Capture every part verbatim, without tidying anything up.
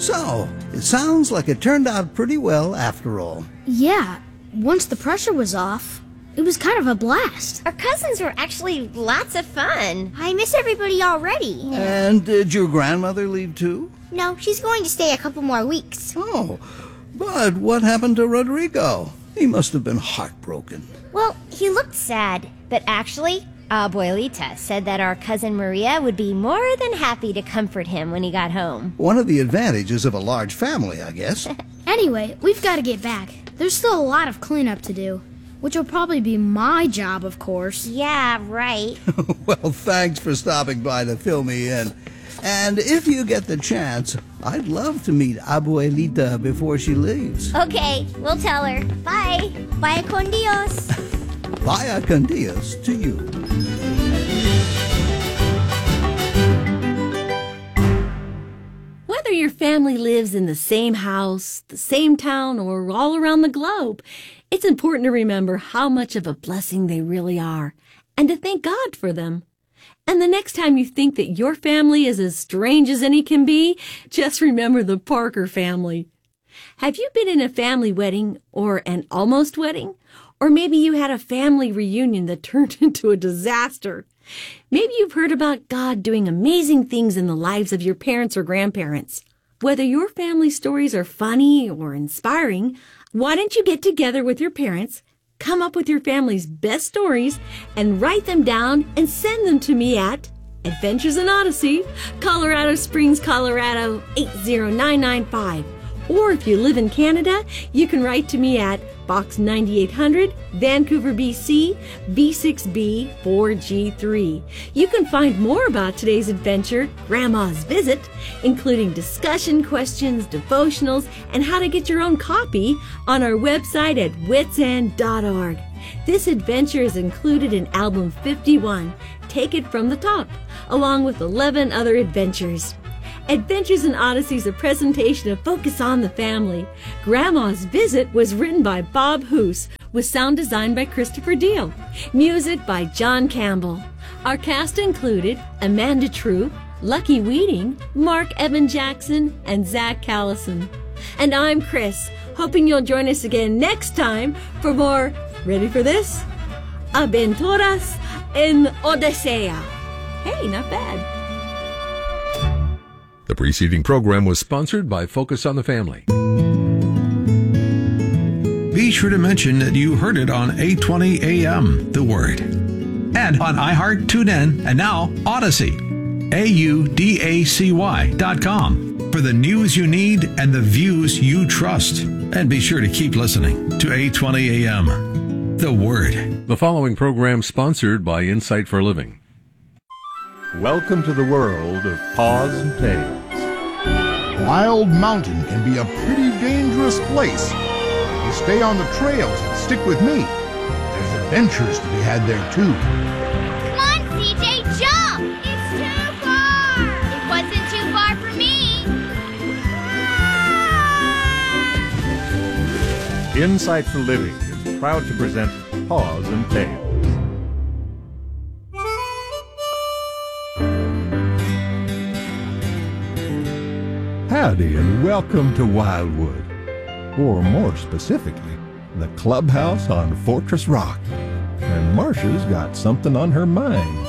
So, it sounds like it turned out pretty well after all. Yeah, once the pressure was off, it was kind of a blast. Our cousins were actually lots of fun. I miss everybody already. And did your grandmother leave too? No, she's going to stay a couple more weeks. Oh, but what happened to Rodrigo? He must have been heartbroken. Well, he looked sad, but actually, Abuelita said that our cousin Maria would be more than happy to comfort him when he got home. One of the advantages of a large family, I guess. Anyway, we've got to get back. There's still a lot of cleanup to do, which will probably be my job, of course. Yeah, right. Well, thanks for stopping by to fill me in. And if you get the chance, I'd love to meet Abuelita before she leaves. Okay, we'll tell her. Bye. Bye con Dios. Vaya con Dios to you. Whether your family lives in the same house, the same town, or all around the globe, it's important to remember how much of a blessing they really are, and to thank God for them. And the next time you think that your family is as strange as any can be, just remember the Parker family. Have you been in a family wedding or an almost wedding? Or maybe you had a family reunion that turned into a disaster. Maybe you've heard about God doing amazing things in the lives of your parents or grandparents. Whether your family stories are funny or inspiring, why don't you get together with your parents, come up with your family's best stories, and write them down and send them to me at Adventures in Odyssey, Colorado Springs, Colorado eight zero nine nine five. Or if you live in Canada, you can write to me at Box ninety-eight hundred, Vancouver, B C, V six B four G three. You can find more about today's adventure, Grandma's Visit, including discussion questions, devotionals, and how to get your own copy on our website at wits end dot org. This adventure is included in Album fifty-one, Take It From the Top, along with eleven other adventures. Adventures in Odyssey is a presentation of Focus on the Family. Grandma's Visit was written by Bob Hoose, with sound design by Christopher Deal. Music by John Campbell. Our cast included Amanda True, Lucky Weeding, Mark Evan Jackson, and Zach Callison. And I'm Chris, hoping you'll join us again next time for more, ready for this? Aventuras en Odisea. Hey, not bad. The preceding program was sponsored by Focus on the Family. Be sure to mention that you heard it on eight twenty A M, The Word. And on iHeart, TuneIn, and now Odyssey. A U D A C Y dot com for the news you need and the views you trust. And be sure to keep listening to eight twenty A M, The Word. The following program sponsored by Insight for Living. Welcome to the world of Paws and Tales. Wild Mountain can be a pretty dangerous place. If you stay on the trails and stick with me, there's adventures to be had there too. Come on, C J, jump! It's too far! It wasn't too far for me! Ah! Insight for Living is proud to present Paws and Tales. Howdy and welcome to Wildwood, or more specifically, the clubhouse on Fortress Rock. And Marcia's got something on her mind.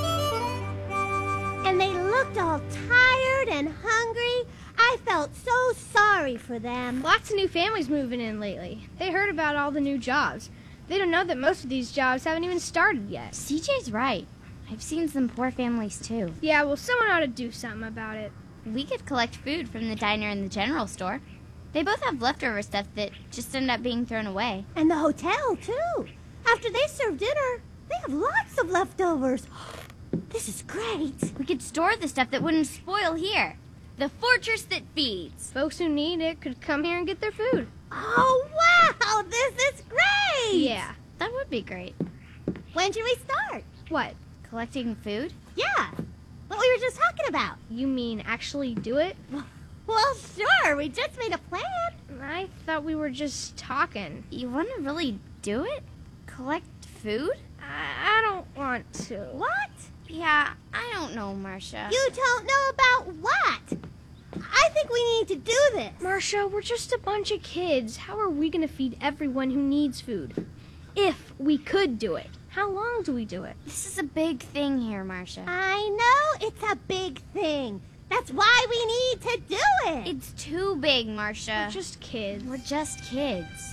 And they looked all tired and hungry. I felt so sorry for them. Lots of new families moving in lately. They heard about all the new jobs. They don't know that most of these jobs haven't even started yet. C J's right. I've seen some poor families too. Yeah, well, someone ought to do something about it. We could collect food from the diner and the general store. They both have leftover stuff that just ended up being thrown away. And the hotel, too. After they serve dinner, they have lots of leftovers. This is great. We could store the stuff that wouldn't spoil here. The fortress that feeds. Folks who need it could come here and get their food. Oh, wow! This is great! Yeah. That would be great. When should we start? What? Collecting food? Yeah. What we were just talking about. You mean actually do it? Well, sure. We just made a plan. I thought we were just talking. You want to really do it? Collect food? I, I don't want to. What? Yeah, I don't know, Marcia. You don't know about what? I think we need to this? Marcia, we're just a bunch of kids. How are we going to feed everyone who needs food? If we could do it. How long do we do it? This is a big thing here, Marcia. I know it's a big thing. That's why we need to do it. It's too big, Marcia. We're just kids. We're just kids.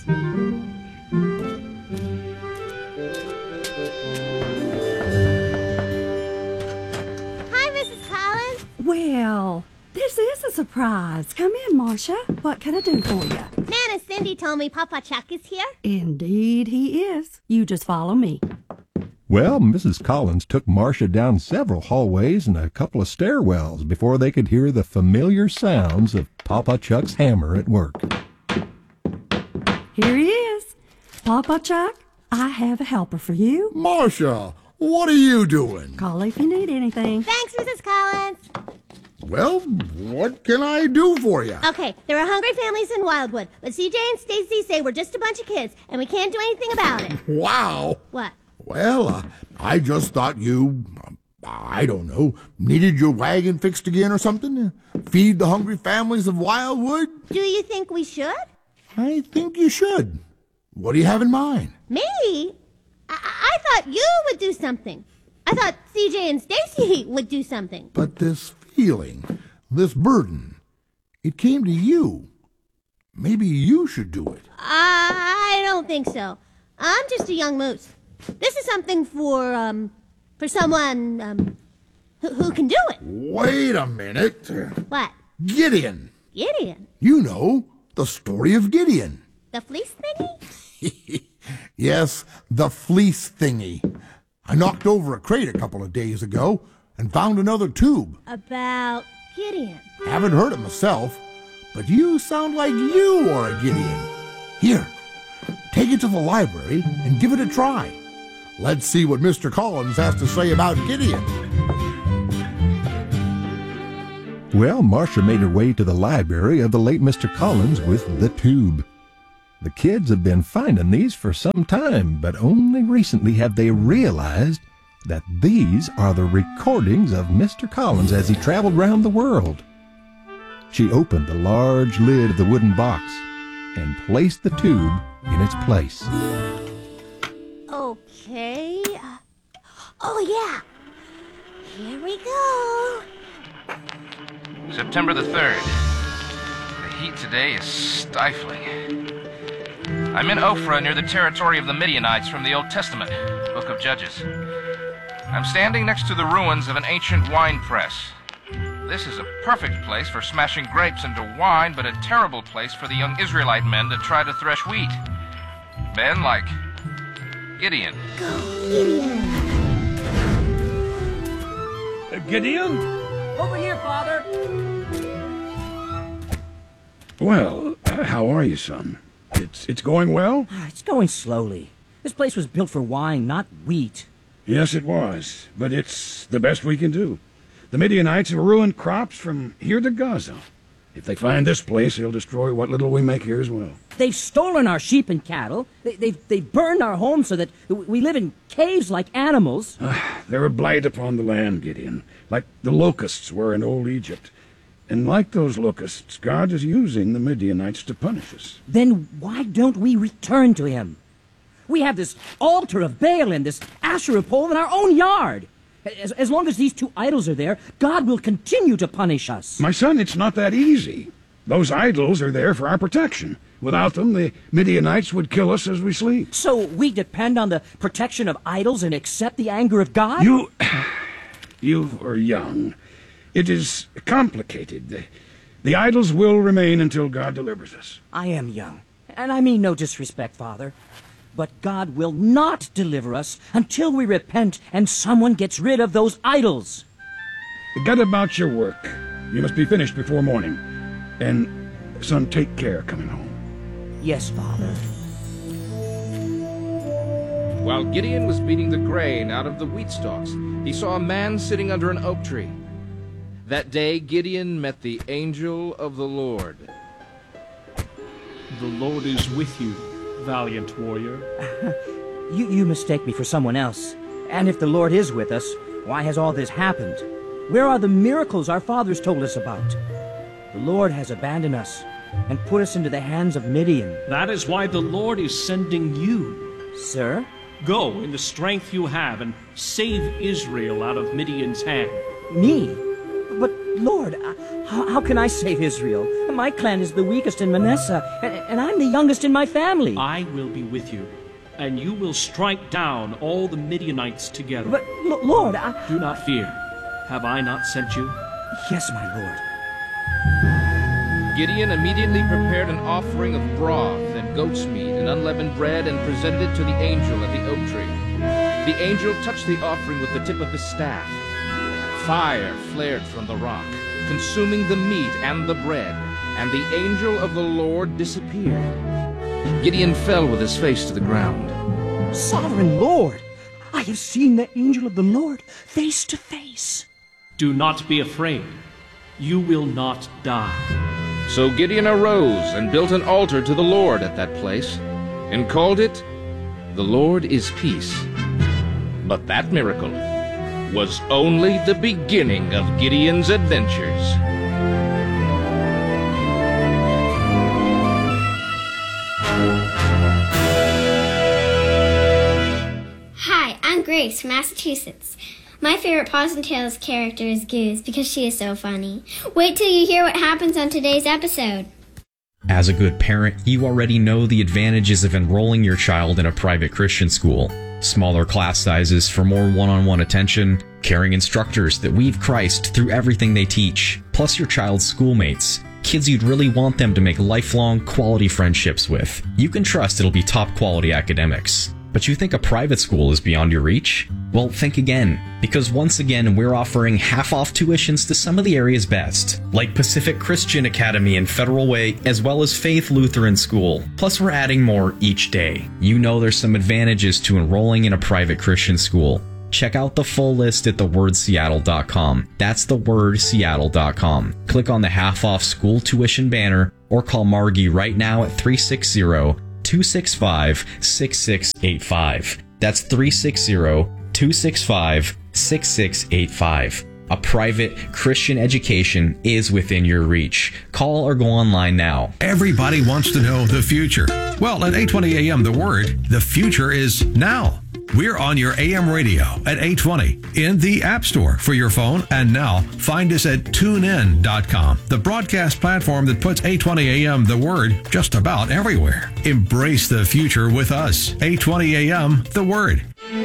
Hi, Missus Collins. Well, this is a surprise. Come in, Marcia. What can I do for you? Nana Cindy told me Papa Chuck is here. Indeed he is. You just follow me. Well, Missus Collins took Marcia down several hallways and a couple of stairwells before they could hear the familiar sounds of Papa Chuck's hammer at work. Here he is. Papa Chuck, I have a helper for you. Marcia, what are you doing? Call if you need anything. Thanks, Missus Collins. Well, what can I do for you? Okay, there are hungry families in Wildwood, but C J and Stacy say we're just a bunch of kids, and we can't do anything about it. Wow. What? Well, uh, I just thought you, uh, I don't know, needed your wagon fixed again or something? Feed the hungry families of Wildwood? Do you think we should? I think you should. What do you have in mind? Me? I, I thought you would do something. I thought C J and Stacy would do something. But this feeling, this burden, it came to you. Maybe you should do it. I don't think so. I'm just a young moose. This is something for, um, for someone, um, who, who can do it. Wait a minute. What? Gideon. Gideon? You know, the story of Gideon. The fleece thingy? Yes, the fleece thingy. I knocked over a crate a couple of days ago and found another tube. About Gideon. Haven't heard it myself, but you sound like you are a Gideon. Here, take it to the library and give it a try. Let's see what Mister Collins has to say about Gideon. Well, Marcia made her way to the library of the late Mister Collins with the tube. The kids have been finding these for some time, but only recently have they realized that these are the recordings of Mister Collins as he traveled round the world. She opened the large lid of the wooden box and placed the tube in its place. Okay. Oh, yeah. Here we go. September the third. The heat today is stifling. I'm in Ophrah near the territory of the Midianites from the Old Testament, Book of Judges. I'm standing next to the ruins of an ancient wine press. This is a perfect place for smashing grapes into wine, but a terrible place for the young Israelite men to try to thresh wheat. Men like Gideon. Go, Gideon. Uh, Gideon? Over here, Father. Well, uh, how are you, son? It's it's going well? It's going slowly. This place was built for wine, not wheat. Yes, it was, but it's the best we can do. The Midianites have ruined crops from here to Gaza. If they find this place, they'll destroy what little we make here as well. They've stolen our sheep and cattle. They, they've, they've burned our homes so that we live in caves like animals. Uh, they're a blight upon the land, Gideon, like the locusts were in old Egypt. And like those locusts, God is using the Midianites to punish us. Then why don't we return to him? We have this altar of Baal and this Asherah pole in our own yard. As, as long as these two idols are there, God will continue to punish us. My son, it's not that easy. Those idols are there for our protection. Without them, the Midianites would kill us as we sleep. So we depend on the protection of idols and accept the anger of God? You... you are young. It is complicated. The, the idols will remain until God delivers us. I am young, and I mean no disrespect, Father. But God will not deliver us until we repent and someone gets rid of those idols. Get about your work. You must be finished before morning. And, son, take care coming home. Yes, Father. While Gideon was beating the grain out of the wheat stalks, he saw a man sitting under an oak tree. That day Gideon met the angel of the Lord. The Lord is with you, valiant warrior. you, you mistake me for someone else. And if the Lord is with us, why has all this happened? Where are the miracles our fathers told us about? The Lord has abandoned us and put us into the hands of Midian. That is why the Lord is sending you. Sir? Go in the strength you have and save Israel out of Midian's hand. Me? But, Lord, uh, how, how can I save Israel? My clan is the weakest in Manasseh, and, and I'm the youngest in my family. I will be with you, and you will strike down all the Midianites together. But, L- Lord, I... Do not fear. Have I not sent you? Yes, my Lord. Gideon immediately prepared an offering of broth and goat's meat and unleavened bread and presented it to the angel at the oak tree. The angel touched the offering with the tip of his staff. Fire flared from the rock, consuming the meat and the bread, and the angel of the Lord disappeared. Gideon fell with his face to the ground. Sovereign Lord, I have seen the angel of the Lord face to face. Do not be afraid. You will not die. So Gideon arose and built an altar to the Lord at that place, and called it, "The Lord is Peace." But that miracle was only the beginning of Gideon's adventures. Hi, I'm Grace from Massachusetts. My favorite Paws and Tails character is Goose because she is so funny. Wait till you hear what happens on today's episode. As a good parent, you already know the advantages of enrolling your child in a private Christian school. Smaller class sizes for more one-on-one attention, caring instructors that weave Christ through everything they teach, plus your child's schoolmates, kids you'd really want them to make lifelong, quality friendships with. You can trust it'll be top-quality academics. But you think a private school is beyond your reach? Well, think again, because once again we're offering half-off tuitions to some of the area's best, like Pacific Christian Academy and Federal Way, as well as Faith Lutheran School. Plus we're adding more each day. You know there's some advantages to enrolling in a private Christian school. Check out the full list at the word seattle dot com. That's the word seattle dot com. Click on the half-off school tuition banner or call Margie right now at three six zero, two six five, six six eight five. That's three six zero, two six five, six six eight five. A private Christian education is within your reach. Call or go online now. Everybody wants to know the future. Well, at eight twenty a.m. The Word, the future is now. We're on your A M radio at eight twenty, in the App Store for your phone, and now find us at tune in dot com, the broadcast platform that puts eight twenty a.m. The Word just about everywhere. Embrace the future with us. eight twenty a.m. The Word.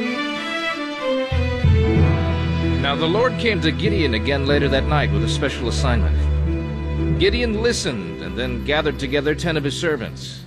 Now the Lord came to Gideon again later that night with a special assignment. Gideon listened and then gathered together ten of his servants.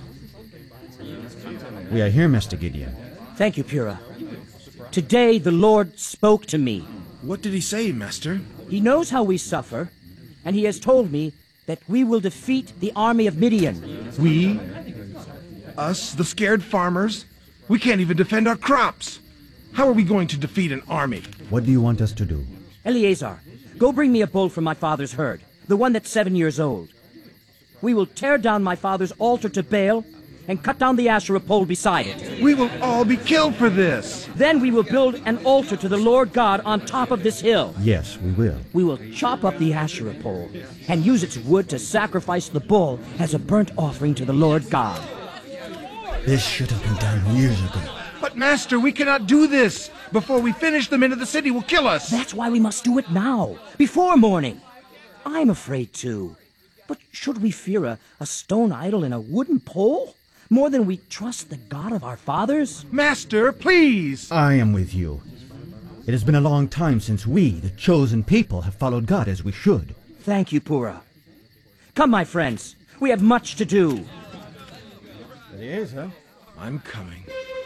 We are here, Mister Gideon. Thank you, Purah. Today the Lord spoke to me. What did he say, Master? He knows how we suffer, and he has told me that we will defeat the army of Midian. We? Us, the scared farmers? We can't even defend our crops. How are we going to defeat an army? What do you want us to do? Eleazar, go bring me a bull from my father's herd, the one that's seven years old. We will tear down my father's altar to Baal and cut down the Asherah pole beside it. We will all be killed for this. Then we will build an altar to the Lord God on top of this hill. Yes, we will. We will chop up the Asherah pole and use its wood to sacrifice the bull as a burnt offering to the Lord God. This should have been done years ago. But, Master, we cannot do this. Before we finish, the men of the city will kill us. That's why we must do it now, before morning. I'm afraid too. But should we fear a, a stone idol and a wooden pole more than we trust the God of our fathers? Master, please! I am with you. It has been a long time since we, the chosen people, have followed God as we should. Thank you, Purah. Come, my friends. We have much to do. It is, huh? I'm coming.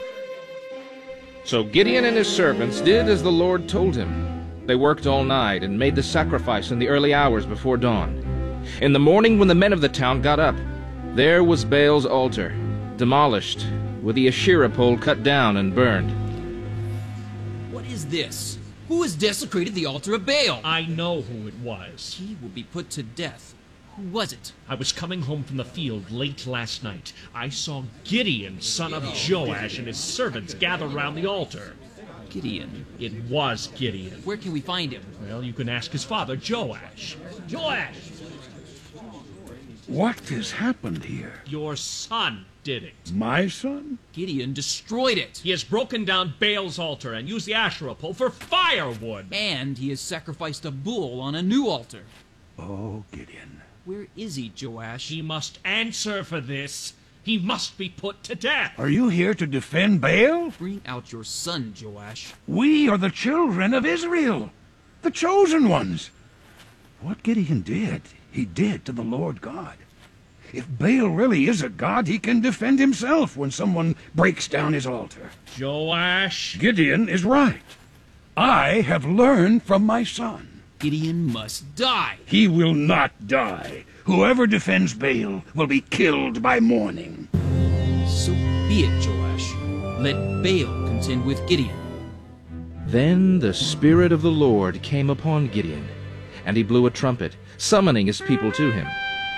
So Gideon and his servants did as the Lord told him. They worked all night and made the sacrifice in the early hours before dawn. In the morning when the men of the town got up, there was Baal's altar, demolished, with the Asherah pole cut down and burned. What is this? Who has desecrated the altar of Baal? I know who it was. He will be put to death. Who was it? I was coming home from the field late last night. I saw Gideon, son of Joash, and his servants gather around the altar. Gideon? It was Gideon. Where can we find him? Well, you can ask his father, Joash. Joash! What has happened here? Your son did it. My son? Gideon destroyed it. He has broken down Baal's altar and used the Asherah pole for firewood. And he has sacrificed a bull on a new altar. Oh, Gideon. Where is he, Joash? He must answer for this. He must be put to death. Are you here to defend Baal? Bring out your son, Joash. We are the children of Israel, the chosen ones. What Gideon did, he did to the Lord God. If Baal really is a god, he can defend himself when someone breaks down his altar. Joash. Gideon is right. I have learned from my son. Gideon must die. He will not die. Whoever defends Baal will be killed by morning. So be it, Joash. Let Baal contend with Gideon. Then the Spirit of the Lord came upon Gideon, and he blew a trumpet, summoning his people to him.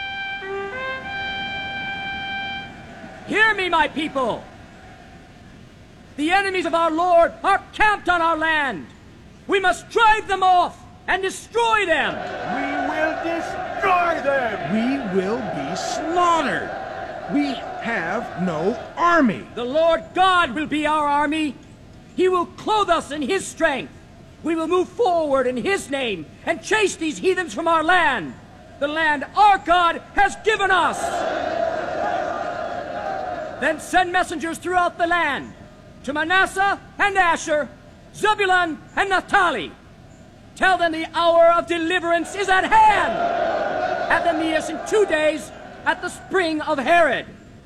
Hear me, my people! The enemies of our Lord are camped on our land. We must drive them off and destroy them. We will destroy them. We will be slaughtered. We have no army. The Lord God will be our army. He will clothe us in His strength. We will move forward in His name and chase these heathens from our land, the land our God has given us. Then send messengers throughout the land, to Manasseh and Asher, Zebulun and Naphtali. Tell them the hour of deliverance is at hand. Have them meet us in two days at the spring of Herod.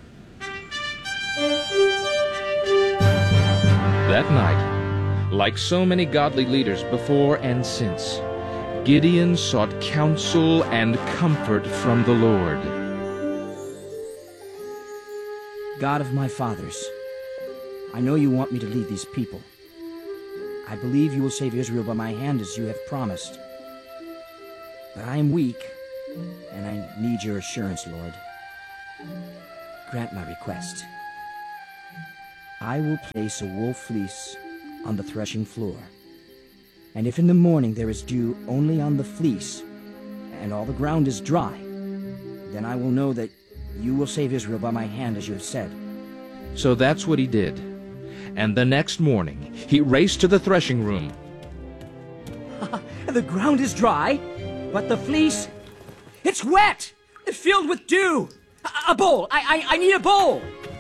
That night, like so many godly leaders before and since, Gideon sought counsel and comfort from the Lord. God of my fathers, I know you want me to lead these people. I believe you will save Israel by my hand as you have promised. But I am weak, and I need your assurance, Lord. Grant my request. I will place a wool fleece on the threshing floor, and if in the morning there is dew only on the fleece, and all the ground is dry, then I will know that you will save Israel by my hand as you have said. So that's what he did. And the next morning, he raced to the threshing room. The ground is dry, but the fleece, it's wet! It's filled with dew! A, a bowl! I, I, I need a bowl!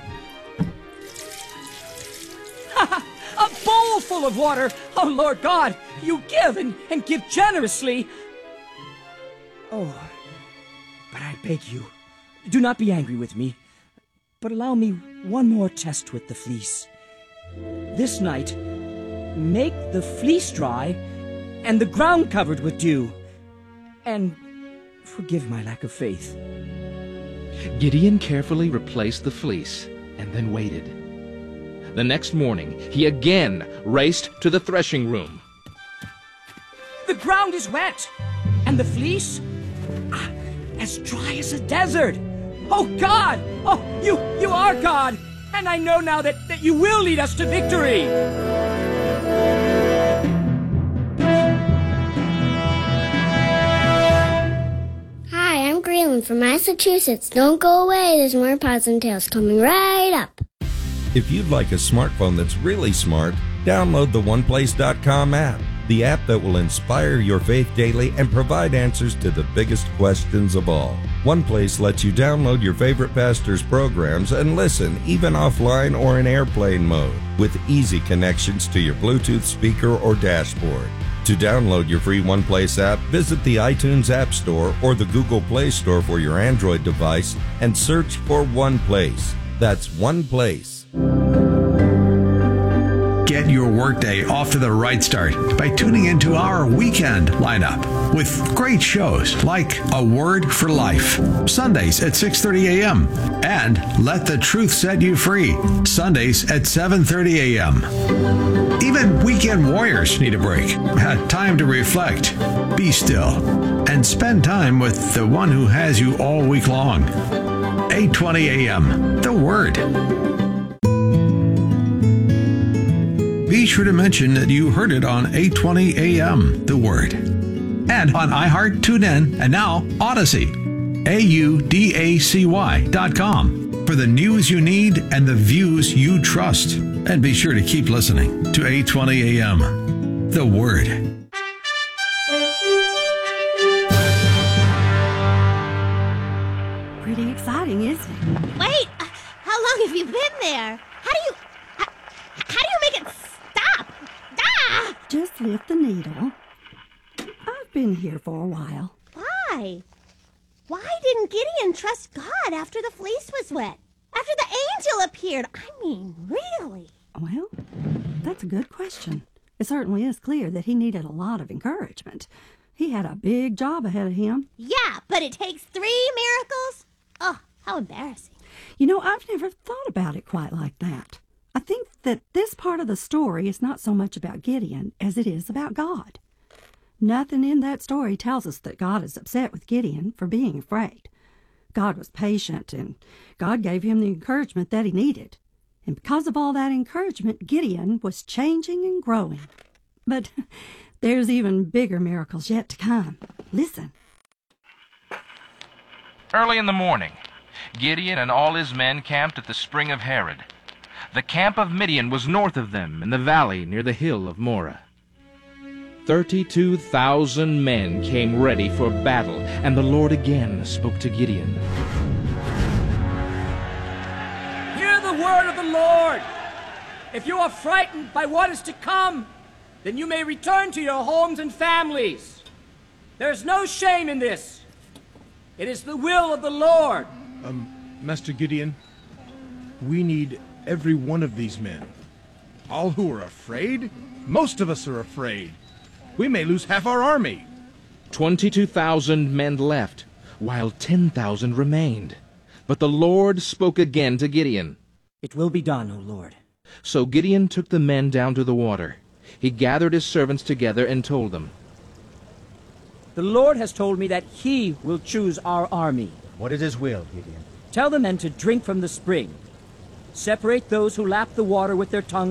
A bowl full of water! Oh, Lord God, you give and, and give generously! Oh, but I beg you, do not be angry with me, but allow me one more test with the fleece. This night, make the fleece dry and the ground covered with dew, and forgive my lack of faith. Gideon carefully replaced the fleece and then waited. The next morning, he again raced to the threshing room. The ground is wet, and the fleece, ah, as dry as a desert. Oh, God! Oh, you, you are God! And I know now that, that you will lead us to victory! Hi, I'm Graylan from Massachusetts. Don't go away, there's more Pods and Tales coming right up. If you'd like a smartphone that's really smart, download the one place dot com app, the app that will inspire your faith daily and provide answers to the biggest questions of all. OnePlace lets you download your favorite pastor's programs and listen even offline or in airplane mode with easy connections to your Bluetooth speaker or dashboard. To download your free OnePlace app, visit the iTunes App Store or the Google Play Store for your Android device and search for OnePlace. That's OnePlace. Get your workday off to the right start by tuning into our weekend lineup with great shows like A Word for Life, Sundays at six thirty a.m. and Let the Truth Set You Free, Sundays at seven thirty a.m. Even weekend warriors need a break. Time to reflect, be still, and spend time with the one who has you all week long. eight twenty a.m. The Word. Be sure to mention that you heard it on eight twenty a.m. The Word. And on iHeart, TuneIn, and now Odyssey. A U D A C Y dot com for the news you need and the views you trust. And be sure to keep listening to eight twenty A M, The Word. Pretty exciting, isn't it? Wait, uh, how long have you been there? How do you, how, how do you make it stop? Ah! Just lift the needle. I've been here for a while. Why? Why didn't Gideon trust God after the fleece was wet? After the angel appeared? I mean, really? Well, that's a good question. It certainly is clear that he needed a lot of encouragement. He had a big job ahead of him. Yeah, but it takes three miracles? Oh, how embarrassing. You know, I've never thought about it quite like that. I think that this part of the story is not so much about Gideon as it is about God. Nothing in that story tells us that God is upset with Gideon for being afraid. God was patient, and God gave him the encouragement that he needed. And because of all that encouragement, Gideon was changing and growing. But there's even bigger miracles yet to come. Listen. Early in the morning, Gideon and all his men camped at the spring of Harod. The camp of Midian was north of them in the valley near the hill of Moreh. Thirty-two thousand men came ready for battle, and the Lord again spoke to Gideon. Hear the word of the Lord. If you are frightened by what is to come, then you may return to your homes and families. There is no shame in this. It is the will of the Lord. Um, Master Gideon, we need every one of these men. All who are afraid? Most of us are afraid. We may lose half our army. Twenty-two thousand men left, while ten thousand remained. But the Lord spoke again to Gideon. It will be done, O Lord. So Gideon took the men down to the water. He gathered his servants together and told them, The Lord has told me that he will choose our army. What is his will, Gideon? Tell the men to drink from the spring. Separate those who lap the water with their tongues